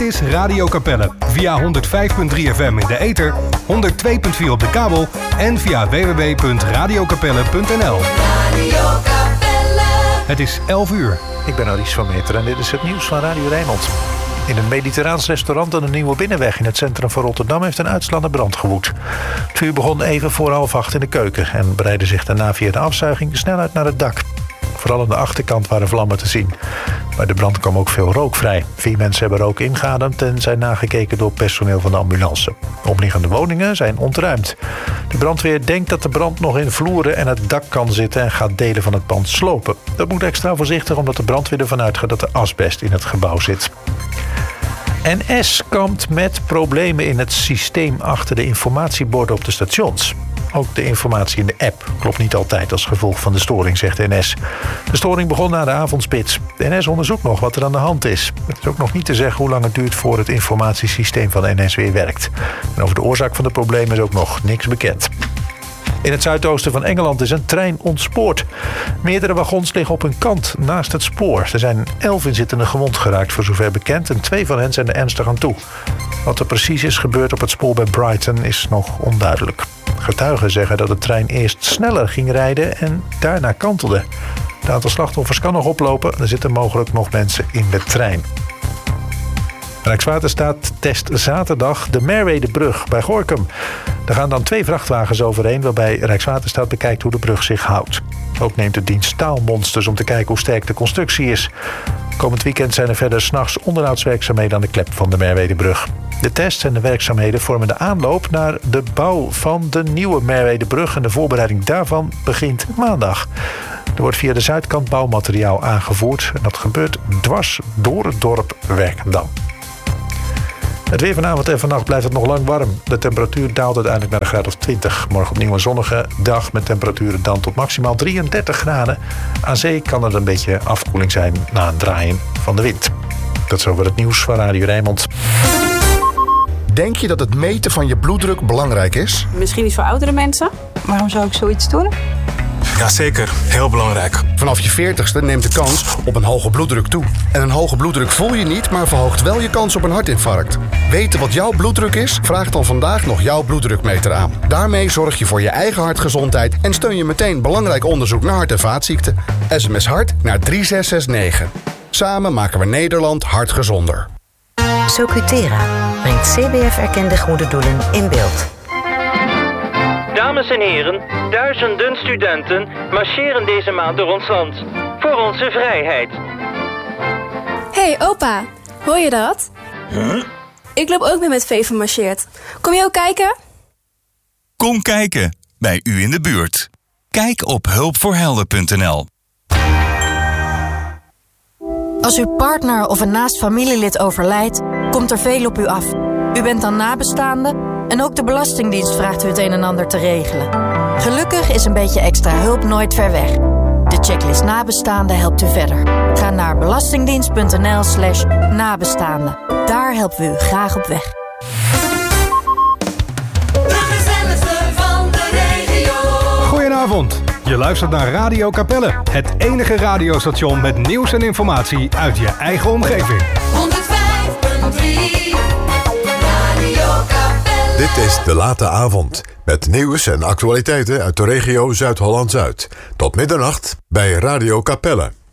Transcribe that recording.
is Radio Capelle. Via 105.3 FM in de ether, 102.4 op de kabel en via www.radiocapelle.nl. Radio Capelle. Het is 11 uur. Ik ben Aries van Meter en dit is het nieuws van Radio Rijnmond. In een mediterraans restaurant aan de Nieuwe Binnenweg in het centrum van Rotterdam heeft een uitslaande brand gewoed. Het vuur begon even voor 7:30 in de keuken en breidde zich daarna via de afzuiging snel uit naar het dak. Vooral aan de achterkant waren vlammen te zien. Bij de brand kwam ook veel rook vrij. 4 mensen hebben rook ingeademd en zijn nagekeken door personeel van de ambulance. Omliggende woningen zijn ontruimd. De brandweer denkt dat de brand nog in vloeren en het dak kan zitten en gaat delen van het pand slopen. Dat moet extra voorzichtig omdat de brandweer ervan uitgaat dat er asbest in het gebouw zit. NS kampt met problemen in het systeem achter de informatieborden op de stations. Ook de informatie in de app klopt niet altijd als gevolg van de storing, zegt NS. De storing begon na de avondspits. De NS onderzoekt nog wat er aan de hand is. Het is ook nog niet te zeggen hoe lang het duurt voor het informatiesysteem van NS weer werkt. En over de oorzaak van de problemen is ook nog niks bekend. In het zuidoosten van Engeland is een trein ontspoord. Meerdere wagons liggen op hun kant naast het spoor. Er zijn 11 inzittenden gewond geraakt voor zover bekend en 2 van hen zijn er ernstig aan toe. Wat er precies is gebeurd op het spoor bij Brighton is nog onduidelijk. Getuigen zeggen dat de trein eerst sneller ging rijden en daarna kantelde. Het aantal slachtoffers kan nog oplopen. Er zitten mogelijk nog mensen in de trein. Rijkswaterstaat test zaterdag de Merwedebrug bij Gorinchem. Er gaan dan 2 vrachtwagens overheen waarbij Rijkswaterstaat bekijkt hoe de brug zich houdt. Ook neemt de dienst staalmonsters om te kijken hoe sterk de constructie is. Komend weekend zijn er verder 's nachts onderhoudswerkzaamheden aan de klep van de Merwedebrug. De tests en de werkzaamheden vormen de aanloop naar de bouw van de nieuwe Merwedebrug en de voorbereiding daarvan begint maandag. Er wordt via de zuidkant bouwmateriaal aangevoerd en dat gebeurt dwars door het dorp Werkendam. Het weer vanavond en vannacht blijft het nog lang warm. De temperatuur daalt uiteindelijk naar een graad of 20. Morgen opnieuw een zonnige dag met temperaturen dan tot maximaal 33 graden. Aan zee kan er een beetje afkoeling zijn na een draaien van de wind. Dat is over het nieuws van Radio Rijnmond. Denk je dat het meten van je bloeddruk belangrijk is? Misschien iets voor oudere mensen. Waarom zou ik zoiets doen? Jazeker, heel belangrijk. Vanaf je 40ste neemt de kans op een hoge bloeddruk toe. En een hoge bloeddruk voel je niet, maar verhoogt wel je kans op een hartinfarct. Weten wat jouw bloeddruk is? Vraag dan vandaag nog jouw bloeddrukmeter aan. Daarmee zorg je voor je eigen hartgezondheid en steun je meteen belangrijk onderzoek naar hart- en vaatziekten. SMS HART naar 3669. Samen maken we Nederland hartgezonder. Socutera brengt CBF-erkende goede doelen in beeld. Dames en heren, duizenden studenten marcheren deze maand door ons land. Voor onze vrijheid. Hey opa, hoor je dat? Huh? Ik loop ook mee met Veven marcheert. Kom je ook kijken? Kom kijken, bij u in de buurt. Kijk op hulpvoorhelden.nl. Als uw partner of een naast familielid overlijdt, komt er veel op u af. U bent dan nabestaande en ook de Belastingdienst vraagt u het een en ander te regelen. Gelukkig is een beetje extra hulp nooit ver weg. De checklist nabestaande helpt u verder. Ga naar belastingdienst.nl/nabestaande. Daar helpen we u graag op weg. De gezelligste van de regio. Goedenavond. Je luistert naar Radio Capelle. Het enige radiostation met nieuws en informatie uit je eigen omgeving. 105.3 Radio Capelle. Dit is De Late Avond. Met nieuws en actualiteiten uit de regio Zuid-Holland-Zuid. Tot middernacht bij Radio Capelle.